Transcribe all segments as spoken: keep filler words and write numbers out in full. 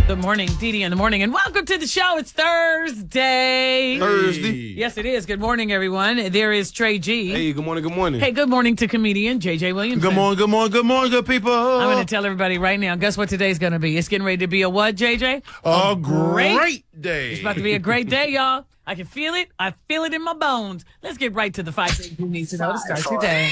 Good morning, Dee Dee in the morning, and welcome to the show. It's Thursday. Thursday. Yes, it is. Good morning, everyone. There is Trey G. Hey, good morning, good morning. Hey, good morning to comedian J J Williamson. Good morning, good morning, good morning, good people. I'm going to tell everybody right now, guess what today's going to be? It's getting ready to be a what, J J? A great day. It's about to be a great day, y'all. I can feel it. I feel it in my bones. Let's get right to the five things you need to know to start your day.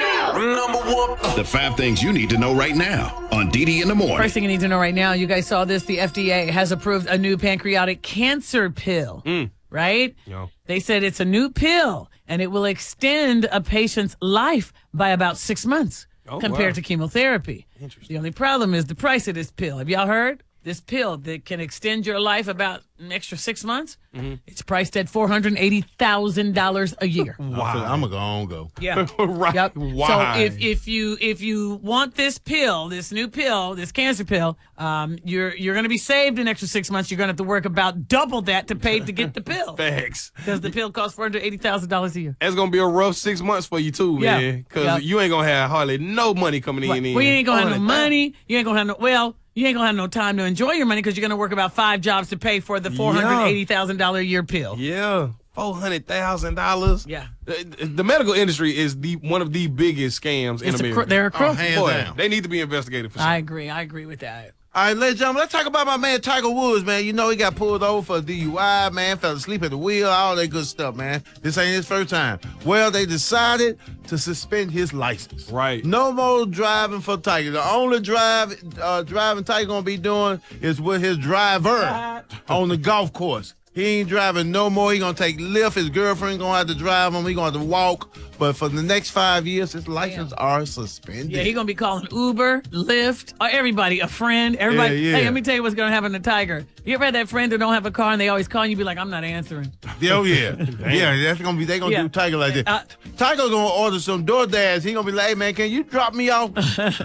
Number one. The five things you need to know right now on Dee Dee in the morning. First thing you need to know right now, you guys saw this. The F D A has approved a new pancreatic cancer pill, Mm. right? Yeah. They said it's a new pill, and it will extend a patient's life by about six months Oh, compared wow. to chemotherapy. Interesting. The only problem is the price of this pill. Have y'all heard? This pill that can extend your life about an extra six months, Mm-hmm. it's priced at four hundred eighty thousand dollars a year. Wow. I'm going to go on go. Yeah. Right. Yep. Why? So if, if you if you want this pill, this new pill, this cancer pill, um, you're you're going to be saved an extra six months. You're going to have to work about double that to pay to get the pill Facts. because the pill costs four hundred eighty thousand dollars a year. It's going to be a rough six months for you, too, Yeah. man. Because Yeah. you ain't going to have hardly no money coming Right. in. Well, you ain't gonna have no Oh, money. You ain't gonna have no well. You ain't gonna have no time to enjoy your money because you're gonna work about five jobs to pay for the four hundred eighty thousand dollar a year pill. Yeah. four hundred thousand dollars. Yeah. The, the medical industry is the one of the biggest scams in It's a America. cro- they're a crook. Oh, hands Boy, down. they need to be investigated for sure. I agree. I agree with that. All right, ladies and gentlemen, let's talk about my man Tiger Woods, man. You know he got pulled over for a D U I, man. Fell asleep at the wheel, all that good stuff, man. This ain't his first time. Well, they decided to suspend his license. Right. No more driving for Tiger. The only drive uh, driving Tiger gonna be doing is with his driver on the golf course. He ain't driving no more. He gonna take Lyft. His girlfriend gonna have to drive him. He gonna have to walk. But for the next five years, his license are suspended. Yeah, he gonna be calling Uber, Lyft, or everybody, a friend, everybody. Yeah, yeah. Hey, let me tell you what's gonna happen to Tiger. You ever had that friend that don't have a car and they always call you, be like, I'm not answering. Oh yeah, yeah. That's gonna be. They gonna Yeah. do Tiger like that. Uh, Tiger gonna order some DoorDash. He gonna be like, "Hey man, can you drop me off?" Because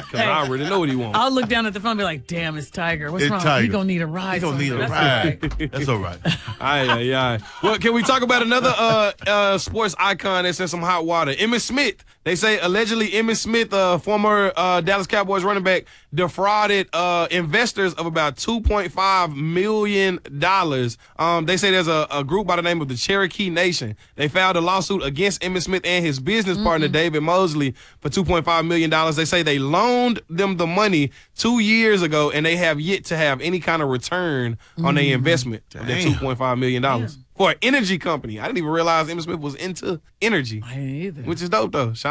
I already know what he wants. I'll look down at the phone and be like, damn, it's Tiger. What's It's wrong? Tiger. He gonna need a ride. He gonna need a somewhere. That's ride. That's all right. Aye, aye, aye. Well, can we talk about another uh, uh, sports icon that's in some hot water? Emmitt Smith. They say allegedly Emmitt Smith, uh, former uh, Dallas Cowboys running back, defrauded uh, investors of about two point five million dollars. Um, they say there's a, a group by the name of the Cherokee Nation. They filed a lawsuit against Emmitt Smith and his business partner, David Mosley, for two point five million dollars. They say they loaned them the money two years ago, and they have yet to have any kind of return on their investment of that Damn. two point five million dollars. For an energy company. I didn't even realize Emmitt Smith was into energy, I ain't either. which is dope, though. Shout